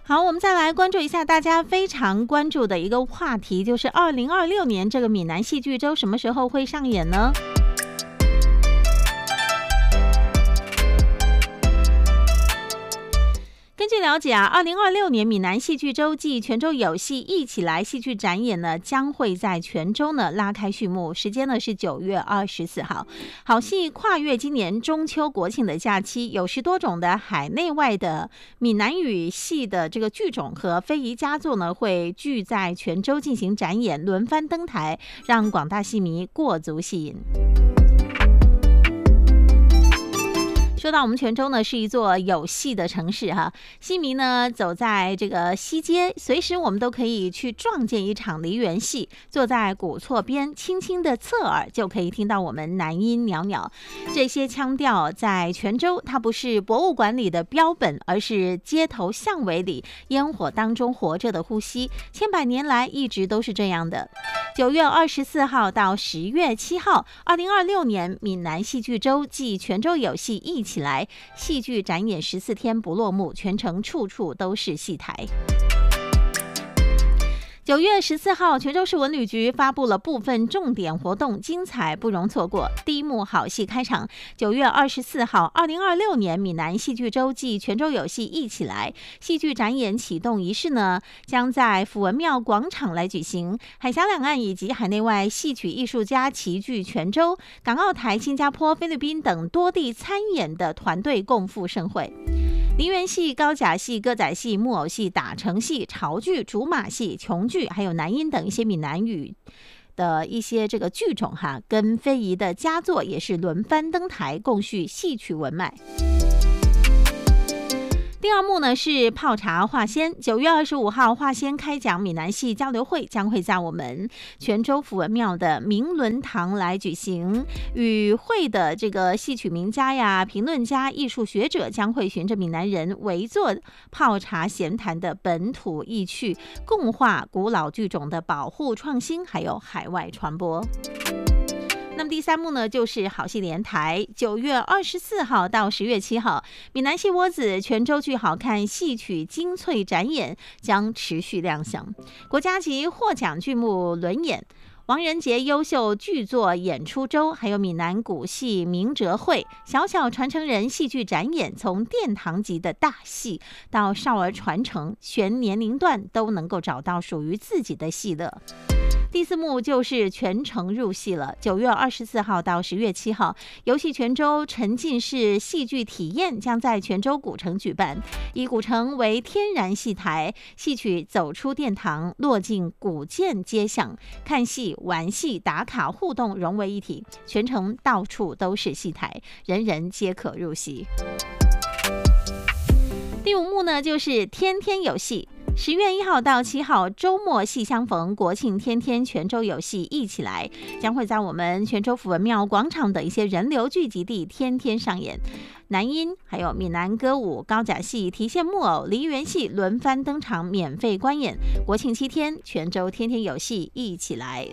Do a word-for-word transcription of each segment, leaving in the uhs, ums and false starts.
好，我们再来关注一下大家非常关注的一个话题，就是二零二六年这个闽南戏剧周什么时候会上演呢？根据了解啊，二零二六年闽南戏剧周暨泉州有戏一起来戏剧展演呢，将会在泉州呢拉开序幕，时间呢是九月二十四号。好戏跨越今年中秋国庆的假期，有十多种的海内外的闽南语戏的这个剧种和非遗佳作呢，会聚在泉州进行展演，轮番登台，让广大戏迷过足戏瘾。说到我们泉州呢，是一座有戏的城市哈，戏迷呢走在这个西街，随时我们都可以去撞见一场梨园戏。坐在古厝边，轻轻的侧耳就可以听到我们南音袅袅。这些腔调在泉州，它不是博物馆里的标本，而是街头巷尾里烟火当中活着的呼吸。千百年来一直都是这样的。九月二十四号到十月七号，二零二六年闽南戏剧周暨泉州有戏一起来，戏剧展演十四天不落幕，全程处处都是戏台。九月十四号，泉州市文旅局发布了部分重点活动，精彩不容错过。第一幕好戏开场，九月二十四号，二零二六年闽南戏剧周暨泉州有戏一起来戏剧展演启动仪式呢，将在府文庙广场来举行。海峡两岸以及海内外戏曲艺术家齐聚泉州、港澳台、新加坡、菲律宾等多地参演的团队共赴盛会。梨园戏、高甲戏、歌仔戏、木偶戏、打成戏、潮剧、竹马戏、琼剧，还有南音等一些闽南语的一些这个剧种哈，跟非遗的佳作也是轮番登台，共叙戏曲文脉。第二幕呢是泡茶画仙，九月二十五号画仙开讲闽南戏交流会将会在我们泉州府文庙的明伦堂来举行，与会的这个戏曲名家呀、评论家、艺术学者将会循着闽南人围坐泡茶闲谈的本土意趣，共话古老剧种的保护、创新，还有海外传播。那么第三幕呢，就是好戏连台，九月二十四号到十月七号，闽南戏窝子泉州剧好看戏曲精粹展演将持续亮相，国家级获奖剧目轮演。王仁杰优秀剧作演出周，还有闽南古戏明哲会、小小传承人戏剧展演，从殿堂级的大戏到少儿传承，全年龄段都能够找到属于自己的戏乐。第四幕就是全程入戏了，九月二十四号到十月七号，游戏泉州沉浸式戏剧体验将在泉州古城举办，以古城为天然戏台，戏曲走出殿堂，落进古建街巷，看戏、玩戏、打卡、互动融为一体，全程到处都是戏台，人人皆可入戏。第五幕呢，就是天天有戏。十月一号到七号，周末戏相逢，国庆天天泉州有戏一起来，将会在我们泉州府文庙广场等一些人流聚集地天天上演。南音还有闽南歌舞、高甲戏、提线木偶、梨园戏轮番登场，免费观演。国庆七天，泉州天天有戏一起来。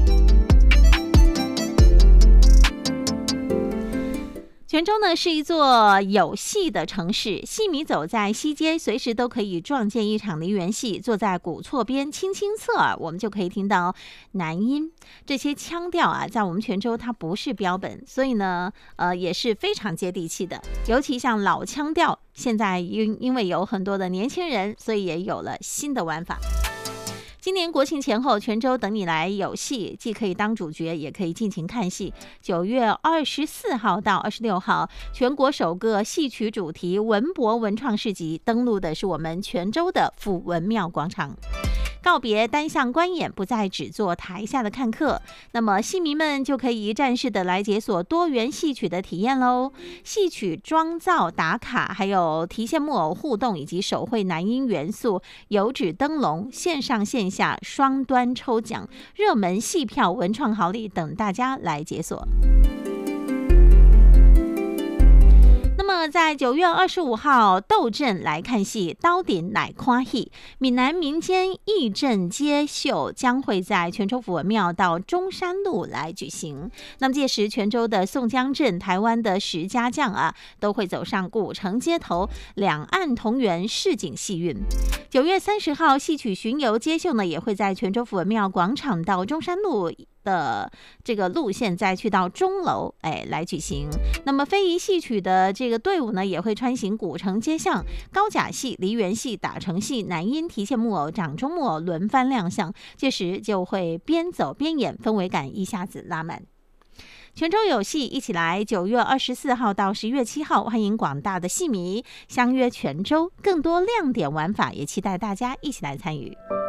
泉州呢是一座有戏的城市，戏迷走在西街，随时都可以撞见一场梨园戏。坐在古厝边，轻轻侧耳，我们就可以听到南音。这些腔调啊，在我们泉州它不是标本，所以呢，呃，也是非常接地气的。尤其像老腔调，现在因因为有很多的年轻人，所以也有了新的玩法。今年国庆前后，泉州等你来有戏，既可以当主角，也可以尽情看戏。九月二十四号到二十六号，全国首个戏曲主题文博文创市集登陆的是我们泉州的府文庙广场。告别单向观演，不再只做台下的看客，那么戏迷们就可以一站式的来解锁多元戏曲的体验喽。戏曲妆造打卡，还有提线木偶互动，以及手绘南音元素、油纸灯笼、线上线下双端抽奖、热门戏票文创好礼等大家来解锁。那么么在九月二十五号斗阵来看戏，刀顶乃夸戏，闽南民间义阵街秀将会在泉州府文庙到中山路来举行。那么届时，泉州的宋江镇、台湾的石家将啊，都会走上古城街头，两岸同源，市井戏韵。九月三十号，戏曲巡游街秀呢，也会在泉州府文庙广场到中山路的这个路线，再去到钟楼，哎，来举行。那么非遗戏曲的这个队伍呢，也会穿行古城街巷，高甲戏、梨园戏、打城戏、南音、提线木偶、掌中木偶轮番亮相，届时就会边走边演，氛围感一下子拉满。泉州有戏一起来，九月二十四号到十月七号，欢迎广大的戏迷相约泉州，更多亮点玩法也期待大家一起来参与。